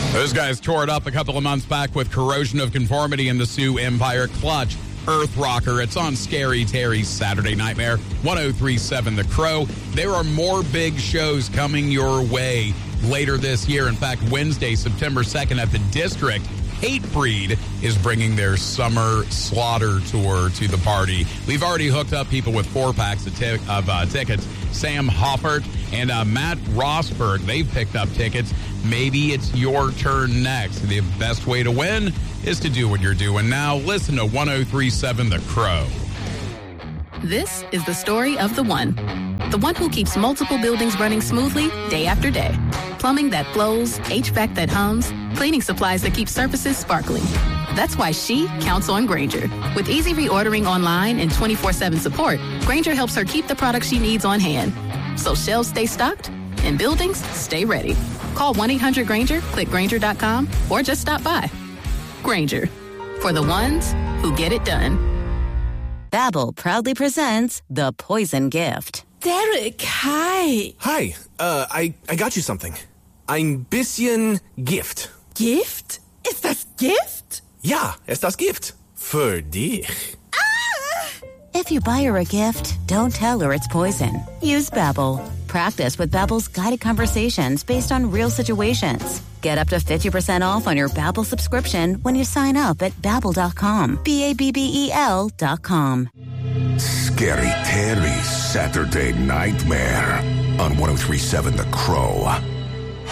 Those guys tore it up a couple of months back with Corrosion of Conformity and the Sioux Empire. Clutch, Earth Rocker. It's on Scary Terry's Saturday Nightmare, 103.7 The Crow. There are more big shows coming your way later this year. In fact, Wednesday, September 2nd at the District, Hatebreed is bringing their Summer Slaughter tour to the party. We've already hooked up people with 4-packs of tickets. Sam Hoffert and Matt Rosberg, they've picked up tickets. Maybe it's your turn next. The best way to win is to do what you're doing now. Listen to 103.7 The Crow. This is the story of the one who keeps multiple buildings running smoothly day after day. Plumbing that flows, HVAC that hums, cleaning supplies that keep surfaces sparkling. That's why she counts on Grainger. With easy reordering online and 24/7 support, Grainger helps her keep the products she needs on hand. So shelves stay stocked and buildings stay ready. Call 1-800-GRAINGER, click Grainger.com, or just stop by. Grainger, for the ones who get it done. Babbel proudly presents The Poison Gift. Derek, hi. Hi, I got you something. Ein bisschen Gift. Gift? Ist das Gift? Ja, ist das Gift. Für dich. If you buy her a gift, don't tell her it's poison. Use Babbel. Practice with Babbel's guided conversations based on real situations. Get up to 50% off on your Babbel subscription when you sign up at Babbel.com. Babbel.com. Scary Terry's Saturday Nightmare on 103.7 The Crow.